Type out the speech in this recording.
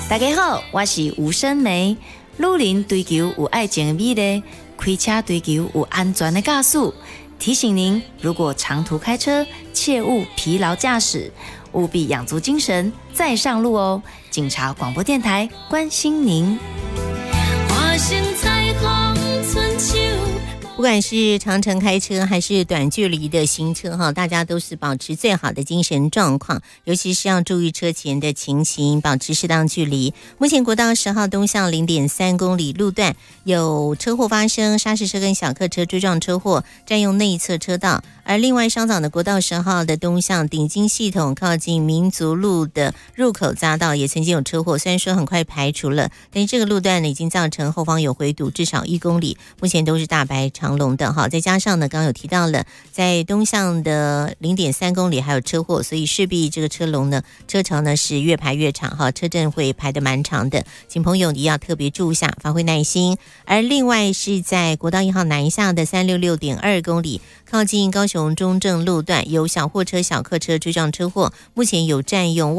大家好，我是吴生梅。女人追求有爱情的美丽，开车追求有安全的驾驶。提醒您，如果长途开车，切勿疲劳驾驶，务必养足精神再上路哦。警察广播电台关心您。 花生彩虹春秋。 不管是长程开车还是短距离的行车哈，大家都是保持最好的精神状况，尤其是要注意车前的情形，保持适当距离。目前国道10号东向 0.3 公里路段有车祸发生，砂石车跟小客车追撞车祸，占用内侧车道。而另外稍早的国道10号的东向顶金系统靠近民族路的入口匝道也曾经有车祸，虽然说很快排除了，但是这个路段呢已经造成后方有回堵至少1公里，目前都是大排长龙的哈。再加上呢刚刚有提到了在东向的 0.3 公里还有车祸，所以势必这个车龙呢车潮呢是越排越长哈，车阵会排得蛮长的，请朋友也要特别注意下，发挥耐心。而另外是在国道1号南下的 366.2 公里靠近高雄中正路段有小货车小客车追撞车祸，目前有占用